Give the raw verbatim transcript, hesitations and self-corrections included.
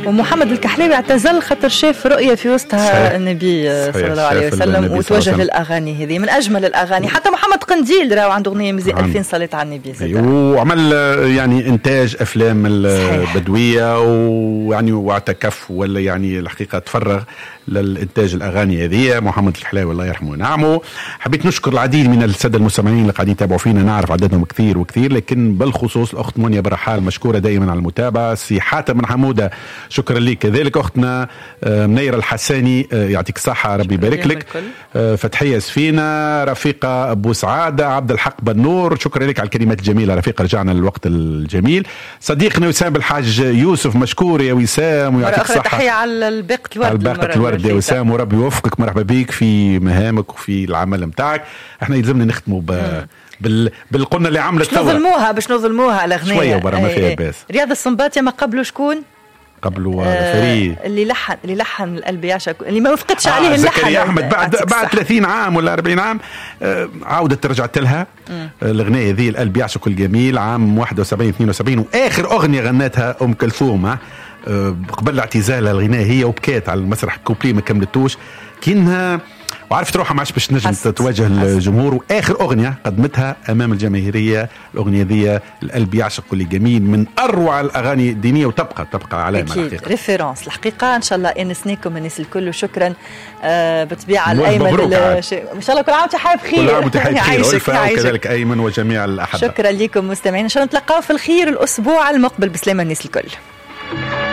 ومحمد الكحلاوي اعتزل خاطر شاف رؤية في وسطها النبي صلى الله عليه وسلم وتوجه للأغاني هذه من أجمل الأغاني. حتى محمد قنديل راهو عنده أغنية مزي ألفين صلاة على النبي، وعمل يعني إنتاج أفلام البدوية ويعني واعتكف ولا يعني الحقيقة تفرغ للإنتاج الأغاني هذه محمد الكحلاوي الله يرحمه ونعمه. حبيت نشكر العديد من السادة المستمعين اللي قاعدين يتابعوا فينا، نعرف عددهم كثير وكثير، لكن بالخصوص الأخت منيا برحال مشكورة دائما على المتابعة. سي حاتم بن حمودة شكرا لك، كذلك أختنا منيرة الحساني يعطيك الصحة ربي يبارك لك، فتحية سفينة، رفيقة أبو سعادة، عبد الحق بنور شكرا لك على الكلمات الجميلة رفيقة، رجعنا للوقت الجميل. صديقنا وسام بالحاج يوسف مشكور يا وسام ويعطيك الصحة. تحية على الباقة الورد, الباقة الورد يا وسام وربي يوفقك، مرحبا بيك في مهامك وفي العمل متاعك. احنا يلزمنا نختموا ب بال بالقلنا اللي عملت باش نظلموها باش نظلموها الاغنيه شويه وبرا ما فيها باس. رياض السنباطي ما قبله شكون؟ قبله آه فريد اللي لحن اللي لحن القلب يعشق اللي ما وفقتش آه عليه اللحن زكريا احمد بعد بعد ثلاثين عام ولا أربعين عام آه عودت رجعت لها آه الاغنيه ذي القلب يعشق الجميل عام واحد وسبعين اثنين وسبعين، واخر اغنيه غنتها ام كلثوم آه قبل اعتزالها الغناء هي وبكات على المسرح كوبلي ما كملتوش كأنها وعرفت روحها ما عادش باش نجم تتواجه الجمهور، واخر اغنيه قدمتها امام الجماهيريه الاغنيه ذي القلب يعشق اللي جميل من اروع الاغاني الدينيه وتبقى تبقى علامه الحقيقه ريفيرونس الحقيقه. ان شاء الله انسناكم الناس الكل وشكرا آه بطبيعه الايمن ان شاء الله كل عام وانت حابب خير، كل عام وانت حابب خير وكذلك ايمن وجميع الاحبه. شكرا لكم مستمعين، ان شاء الله نتلاقاو في الخير الاسبوع المقبل. بسلامه الناس الكل.